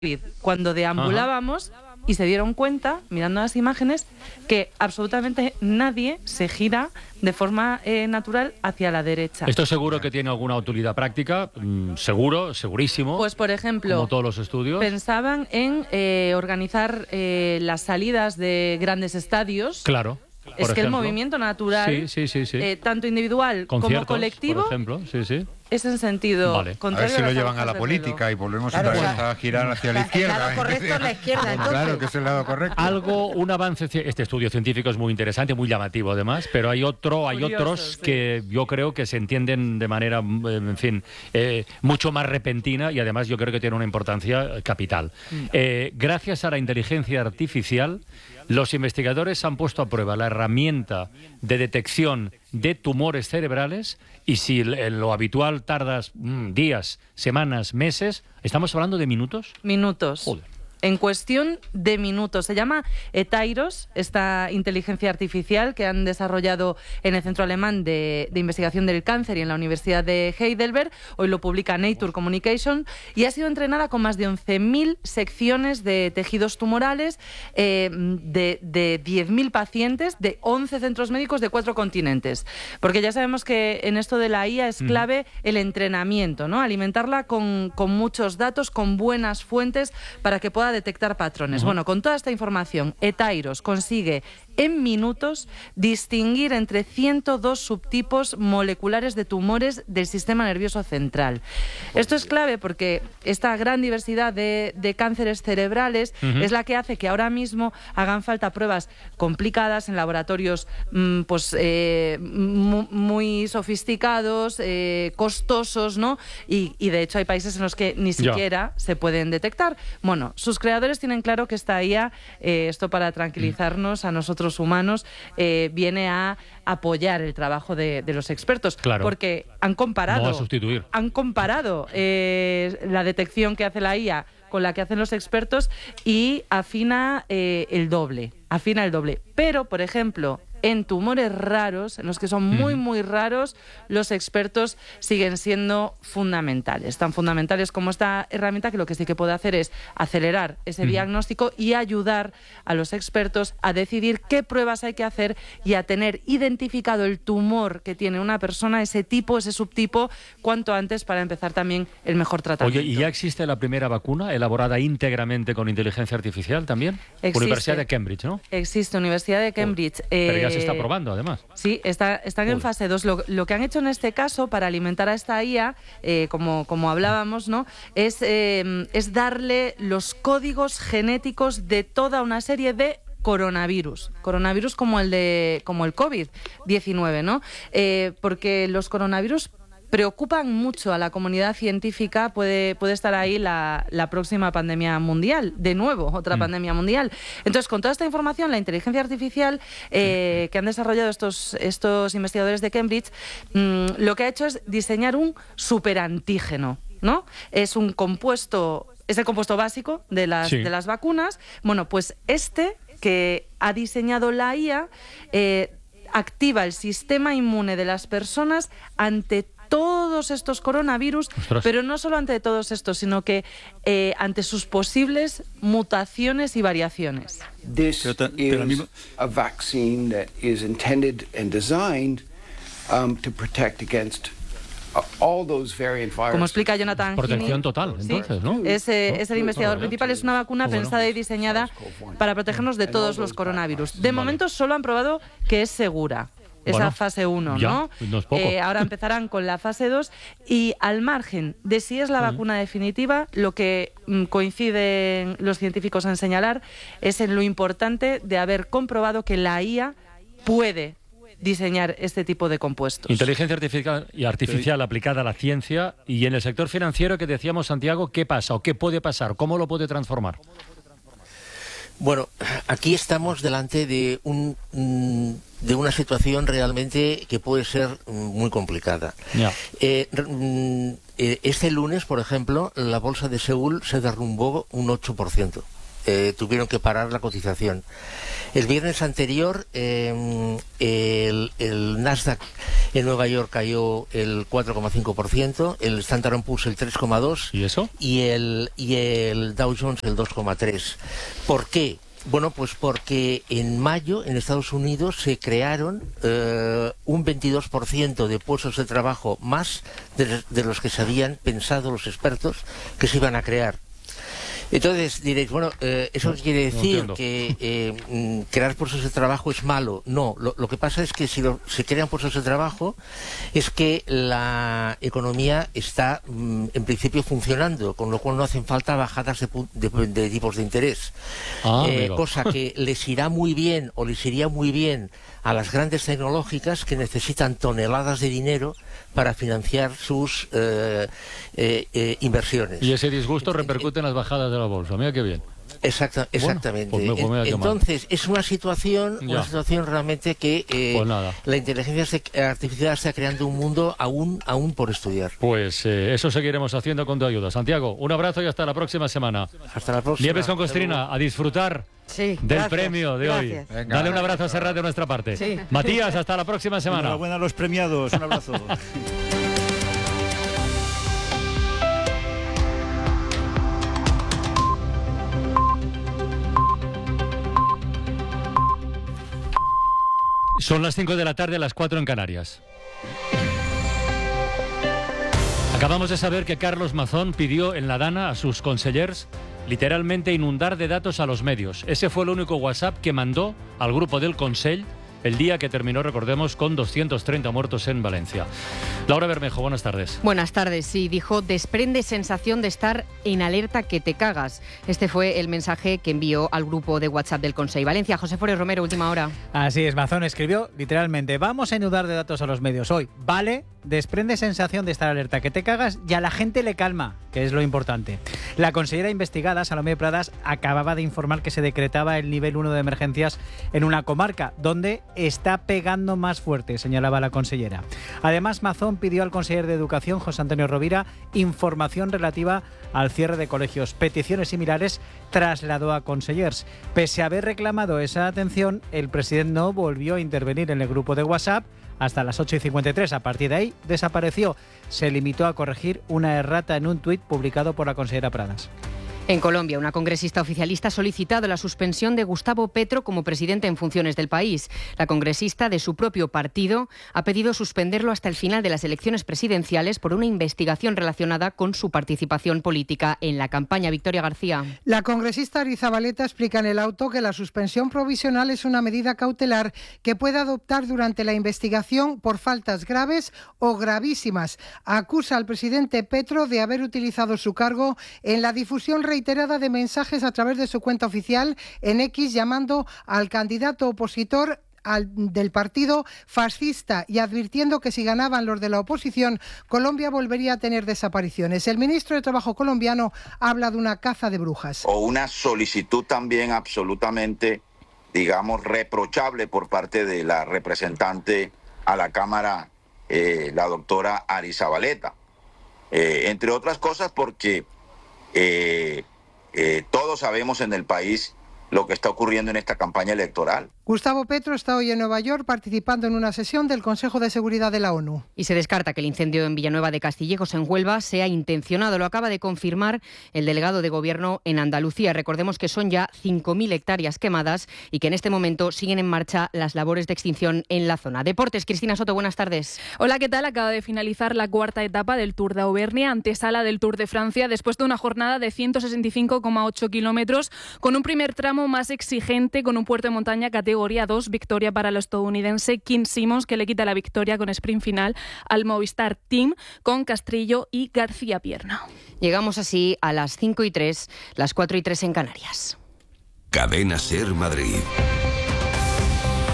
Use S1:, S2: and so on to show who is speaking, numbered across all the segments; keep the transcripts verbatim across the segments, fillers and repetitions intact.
S1: cuando deambulábamos. Ajá. Y se dieron cuenta, mirando las imágenes, que absolutamente nadie se gira de forma eh, natural hacia la derecha.
S2: Esto seguro que tiene alguna utilidad práctica, mm, seguro, segurísimo.
S1: Pues, por ejemplo,
S2: como todos los estudios,
S1: pensaban en eh, organizar eh, las salidas de grandes estadios.
S2: Claro.
S1: Es
S2: por
S1: que
S2: ejemplo.
S1: el movimiento natural,
S2: sí, sí, sí, sí.
S1: Eh, tanto individual
S2: Conciertos,
S1: como colectivo,
S2: por ejemplo, sí, sí.
S1: es en sentido
S2: vale.
S1: contrario.
S3: A ver si
S1: a
S3: lo llevan a la política y volvemos claro, otra vez a girar hacia la izquierda.
S4: El lado correcto es la izquierda, entonces.
S3: Claro que es el lado correcto.
S2: Algo, un avance, este estudio científico es muy interesante, muy llamativo además, pero hay otro, hay
S1: Curioso,
S2: otros
S1: sí.
S2: que yo creo que se entienden de manera, en fin, eh, mucho más repentina y además yo creo que tiene una importancia capital. Eh, gracias a la inteligencia artificial, los investigadores han puesto a prueba la herramienta de detección de tumores cerebrales y si en lo habitual tardas mmm, días, semanas, meses, ¿estamos hablando de minutos?
S1: Minutos.
S2: Joder.
S1: En cuestión de minutos. Se llama Etairos, esta inteligencia artificial que han desarrollado en el Centro Alemán de, de Investigación del Cáncer y en la Universidad de Heidelberg. Hoy lo publica Nature Communication y ha sido entrenada con más de once mil secciones de tejidos tumorales eh, de, de diez mil pacientes de once centros médicos de cuatro continentes. Porque ya sabemos que en esto de la I A es clave mm. el entrenamiento, ¿no? Alimentarla con, con muchos datos, con buenas fuentes para que pueda detectar patrones. Uh-huh. Bueno, con toda esta información, Etairos consigue en minutos distinguir entre ciento dos subtipos moleculares de tumores del sistema nervioso central. Esto es clave porque esta gran diversidad de, de cánceres cerebrales uh-huh. es la que hace que ahora mismo hagan falta pruebas complicadas en laboratorios mmm, pues, eh, muy, muy sofisticados, eh, costosos, ¿no? Y, y de hecho hay países en los que ni siquiera yeah. se pueden detectar. Bueno, sus creadores tienen claro que esta I A, eh, esto para tranquilizarnos a nosotros humanos, eh, viene a apoyar el trabajo de, de los expertos,
S2: claro.
S1: porque han comparado,
S2: no a sustituir.
S1: han comparado eh, la detección que hace la I A con la que hacen los expertos y afina eh, el doble, afina el doble. Pero, por ejemplo, en tumores raros, en los que son muy, muy raros, los expertos siguen siendo fundamentales. Tan fundamentales como esta herramienta que lo que sí que puede hacer es acelerar ese diagnóstico y ayudar a los expertos a decidir qué pruebas hay que hacer y a tener identificado el tumor que tiene una persona, ese tipo, ese subtipo, cuanto antes para empezar también el mejor tratamiento.
S2: Oye, ¿y ya existe la primera vacuna elaborada íntegramente con inteligencia artificial también?
S1: Existe.
S2: Universidad de Cambridge, ¿no?
S1: Existe, Universidad de Cambridge.
S2: Eh, Pero ya se está
S1: Eh,
S2: probando, además.
S1: Sí, está, están Uy. en fase dos. Lo, lo que han hecho en este caso para alimentar a esta I A, eh, como, como hablábamos, ¿no? es, eh, es darle los códigos genéticos de toda una serie de coronavirus, coronavirus como el de como el COVID diecinueve, ¿no? Eh, porque los coronavirus preocupan mucho a la comunidad científica. Puede, puede estar ahí la, la próxima pandemia mundial, de nuevo, otra mm. pandemia mundial. Entonces, con toda esta información, la inteligencia artificial eh, que han desarrollado estos, estos investigadores de Cambridge, mmm, lo que ha hecho es diseñar un superantígeno, ¿no? Es un compuesto, es el compuesto básico de las, sí. de las vacunas. Bueno, pues este que ha diseñado la I A eh, activa el sistema inmune de las personas ante todos estos coronavirus, Ostras. pero no solo ante todos estos, sino que eh, ante sus posibles mutaciones y variaciones.
S5: This is a vaccine that is intended and designed um, to protect against all those variant viruses.
S1: Como explica Jonathan
S2: Protección
S1: Heaney,
S2: total, entonces,
S1: sí,
S2: ¿no?
S1: Es, eh, es el investigador principal. Es una vacuna bueno. pensada y diseñada para protegernos de todos los coronavirus. De vale. momento solo han probado que es segura. Esa bueno, fase uno, ¿no?
S2: no es poco.
S1: Eh, ahora empezarán con la fase dos y al margen de si es la uh-huh. vacuna definitiva, lo que mm, coinciden los científicos en señalar es en lo importante de haber comprobado que la I A puede diseñar este tipo de compuestos.
S2: Inteligencia artificial, y artificial sí. aplicada a la ciencia. Y en el sector financiero que decíamos, Santiago, ¿qué pasa o qué puede pasar? ¿Cómo lo puede transformar?
S4: Bueno, aquí estamos delante de un de una situación realmente que puede ser muy complicada. Yeah. Eh, este lunes, por ejemplo, la bolsa de Seúl se derrumbó un ocho por ciento. Eh, tuvieron que parar la cotización. El viernes anterior eh, el, el Nasdaq en Nueva York cayó el cuatro coma cinco por ciento, el Standard and Poor's el tres coma dos por ciento
S2: ¿Y eso?
S4: y el, y el Dow Jones el dos coma tres por ciento. ¿Por qué? Bueno, pues porque en mayo en Estados Unidos se crearon eh, un veintidós por ciento de puestos de trabajo más de, de los que se habían pensado los expertos que se iban a crear. Entonces diréis, bueno, eh, ¿eso no, quiere decir no que eh, crear puestos de trabajo es malo? No, lo, lo que pasa es que si lo, se crean puestos de trabajo es que la economía está mm, en principio funcionando, con lo cual no hacen falta bajadas de, de, de tipos de interés.
S2: Ah,
S4: eh, cosa que les irá muy bien o les iría muy bien a las grandes tecnológicas que necesitan toneladas de dinero para financiar sus eh, eh, eh, inversiones.
S2: Y ese disgusto repercute en las bajadas de la bolsa. Mira qué bien.
S4: Exacta, exactamente.
S2: Bueno, pues me, pues
S4: Entonces, es una situación, ya. una situación realmente que eh,
S2: pues nada.
S4: la inteligencia artificial está creando un mundo aún, aún por estudiar.
S2: Pues eh, eso seguiremos haciendo con tu ayuda. Santiago, un abrazo y hasta la próxima semana.
S4: Hasta la próxima.
S2: Nieves con Costrina, a disfrutar
S6: sí,
S2: del
S6: gracias,
S2: premio de
S6: gracias.
S2: hoy. Venga. Dale un abrazo a Serrat de nuestra parte.
S6: Sí.
S2: Matías, hasta la próxima semana.
S7: Enhorabuena a los premiados. Un abrazo.
S2: Son las cinco de la tarde, las cuatro en Canarias. Acabamos de saber que Carlos Mazón pidió en la Dana a sus consellers literalmente inundar de datos a los medios. Ese fue el único WhatsApp que mandó al grupo del Consell el día que terminó, recordemos, con doscientos treinta muertos en Valencia. Laura Bermejo, buenas tardes.
S8: Buenas tardes, sí, dijo, desprende sensación de estar en alerta que te cagas. Este fue el mensaje que envió al grupo de WhatsApp del Consell Valencia. José Forés Romero, última hora.
S9: Así es, Mazón escribió literalmente, vamos a inundar de datos a los medios hoy. Vale, desprende sensación de estar alerta que te cagas y a la gente le calma, que es lo importante. La consellera investigada, Salomé Pradas, acababa de informar que se decretaba el nivel uno de emergencias en una comarca, donde está pegando más fuerte, señalaba la consellera. Además, Mazón pidió al consejero de Educación, José Antonio Rovira, información relativa al cierre de colegios. Peticiones similares trasladó a consellers. Pese a haber reclamado esa atención, el presidente no volvió a intervenir en el grupo de WhatsApp hasta las ocho y cincuenta y tres. A partir de ahí, desapareció. Se limitó a corregir una errata en un tuit publicado por la consellera Pradas.
S8: En Colombia, una congresista oficialista ha solicitado la suspensión de Gustavo Petro como presidente en funciones del país. La congresista de su propio partido ha pedido suspenderlo hasta el final de las elecciones presidenciales por una investigación relacionada con su participación política en la campaña. Victoria García.
S10: La congresista Arizabaleta explica en el auto que la suspensión provisional es una medida cautelar que puede adoptar durante la investigación por faltas graves o gravísimas. Acusa al presidente Petro de haber utilizado su cargo en la difusión reiterada de mensajes a través de su cuenta oficial en X llamando al candidato opositor al, del partido fascista y advirtiendo que si ganaban los de la oposición, Colombia volvería a tener desapariciones. El ministro de Trabajo colombiano habla de una caza de brujas.
S11: O una solicitud también absolutamente, digamos, reprochable por parte de la representante a la Cámara, eh, la doctora Arizabaleta. Eh, entre otras cosas porque Eh, eh, todos sabemos en el país lo que está ocurriendo en esta campaña electoral.
S10: Gustavo Petro está hoy en Nueva York participando en una sesión del Consejo de Seguridad de la ONU.
S8: Y se descarta que el incendio en Villanueva de Castillejos, en Huelva, sea intencionado. Lo acaba de confirmar el delegado de Gobierno en Andalucía. Recordemos que son ya cinco mil hectáreas quemadas y que en este momento siguen en marcha las labores de extinción en la zona. Deportes, Cristina Soto, buenas tardes.
S12: Hola, ¿qué tal? Acaba de finalizar la cuarta etapa del Tour de Auvernia, antesala del Tour de Francia, después de una jornada de ciento sesenta y cinco coma ocho kilómetros, con un primer tramo más exigente, con un puerto de montaña categoría dos, victoria para el estadounidense Kim Simmons, que le quita la victoria con sprint final al Movistar Team, con Castrillo y García Pierna.
S8: Llegamos así a las cinco y tres, las cuatro y tres en Canarias.
S13: Cadena Ser Madrid.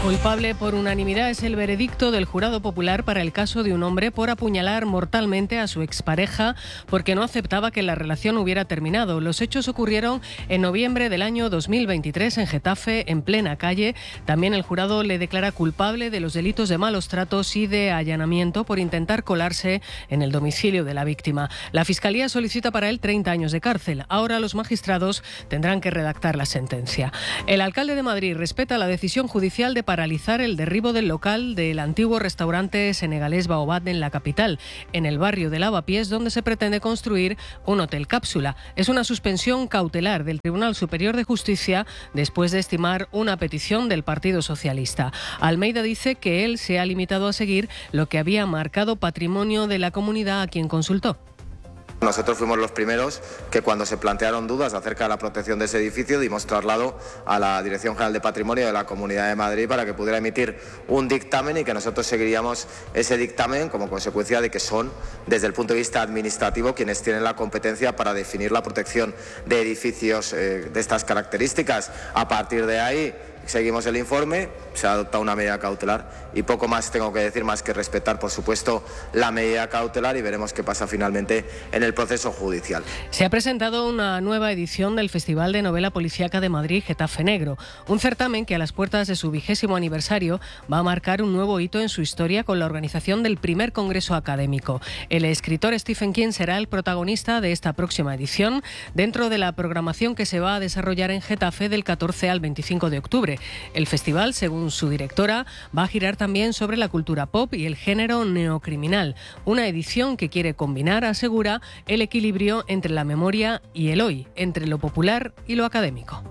S6: Culpable por unanimidad es el veredicto del jurado popular para el caso de un hombre por apuñalar mortalmente a su expareja porque no aceptaba que la relación hubiera terminado. Los hechos ocurrieron en noviembre del año dos mil veintitrés en Getafe, en plena calle. También el jurado le declara culpable de los delitos de malos tratos y de allanamiento por intentar colarse en el domicilio de la víctima. La Fiscalía solicita para él treinta años de cárcel. Ahora los magistrados tendrán que redactar la sentencia. El alcalde de Madrid respeta la decisión judicial de paralizar el derribo del local del antiguo restaurante senegalés Baobab en la capital, en el barrio de Lavapiés, donde se pretende construir un hotel cápsula. Es una suspensión cautelar del Tribunal Superior de Justicia después de estimar una petición del Partido Socialista. Almeida dice que él se ha limitado a seguir lo que había marcado patrimonio de la comunidad a quien consultó.
S13: Nosotros fuimos los primeros que cuando se plantearon dudas acerca de la protección de ese edificio dimos traslado a la Dirección General de Patrimonio de la Comunidad de Madrid para que pudiera emitir un dictamen y que nosotros seguiríamos ese dictamen como consecuencia de que son, desde el punto de vista administrativo, quienes tienen la competencia para definir la protección de edificios eh, de estas características. A partir de ahí seguimos el informe, se ha adoptado una medida cautelar y poco más tengo que decir más que respetar, por supuesto, la medida cautelar y veremos qué pasa finalmente en el proceso judicial.
S6: Se ha presentado una nueva edición del Festival de Novela Policíaca de Madrid, Getafe Negro, un certamen que a las puertas de su vigésimo aniversario va a marcar un nuevo hito en su historia con la organización del primer congreso académico. El escritor Stephen King será el protagonista de esta próxima edición dentro de la programación que se va a desarrollar en Getafe del catorce al veinticinco de octubre. El festival, según su directora, va a girar también sobre la cultura pop y el género neocriminal, una edición que quiere combinar, asegura, el equilibrio entre la memoria y el hoy, entre lo popular y lo académico.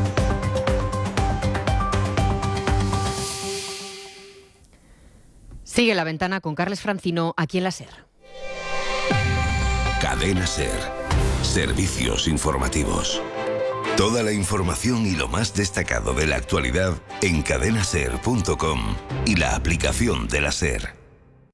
S8: Sigue La Ventana con Carles Francino, aquí en la SER.
S14: Cadena SER. Servicios informativos. Toda la información y lo más destacado de la actualidad en cadena ser punto com y la aplicación de la SER.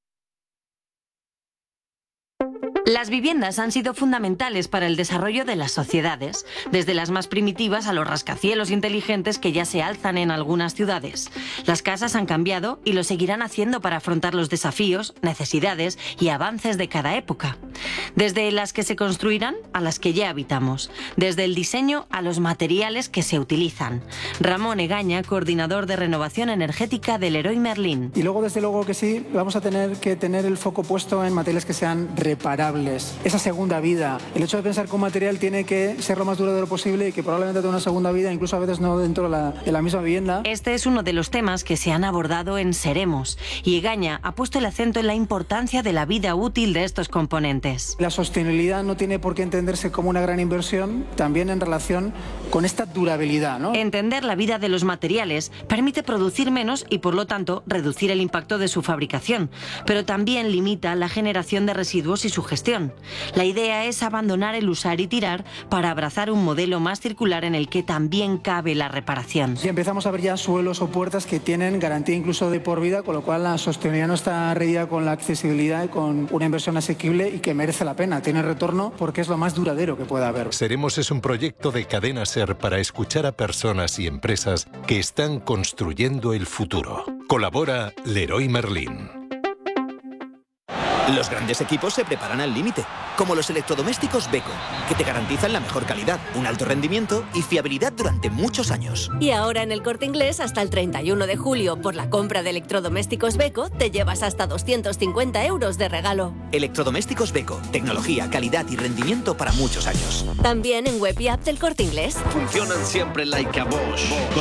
S15: Las viviendas han sido fundamentales para el desarrollo de las sociedades, desde las más primitivas a los rascacielos inteligentes que ya se alzan en algunas ciudades. Las casas han cambiado y lo seguirán haciendo para afrontar los desafíos, necesidades y avances de cada época. Desde las que se construirán a las que ya habitamos, desde el diseño a los materiales que se utilizan. Ramón Egaña, coordinador de renovación energética del Leroy Merlin.
S16: Y luego, desde luego que sí, vamos a tener que tener el foco puesto en materiales que sean reparables. Esa segunda vida, el hecho de pensar que un material tiene que ser lo más duradero posible y que probablemente tenga una segunda vida, incluso a veces no dentro de la, de la misma vivienda.
S15: Este es uno de los temas que se han abordado en Seremos y Egaña ha puesto el acento en la importancia de la vida útil de estos componentes.
S16: La sostenibilidad no tiene por qué entenderse como una gran inversión, también en relación con esta durabilidad, ¿no?
S15: Entender la vida de los materiales permite producir menos y, por lo tanto, reducir el impacto de su fabricación, pero también limita la generación de residuos y su gestión. La idea es abandonar el usar y tirar para abrazar un modelo más circular en el que también cabe la reparación.
S16: Y empezamos a ver ya suelos o puertas que tienen garantía incluso de por vida, con lo cual la sostenibilidad no está reñida con la accesibilidad y con una inversión asequible y que merece la pena. Tiene retorno porque es lo más duradero que pueda haber.
S17: Seremos es un proyecto de Cadena SER para escuchar a personas y empresas que están construyendo el futuro. Colabora Leroy Merlin.
S18: Los grandes equipos se preparan al límite, como los electrodomésticos Beko, que te garantizan la mejor calidad, un alto rendimiento y fiabilidad durante muchos años.
S19: Y ahora en El Corte Inglés, hasta el treinta y uno de julio, por la compra de electrodomésticos Beko, te llevas hasta doscientos cincuenta euros de regalo.
S18: Electrodomésticos Beko, tecnología, calidad y rendimiento para muchos años.
S19: También en web y app del Corte Inglés.
S20: Funcionan siempre like a Bosch.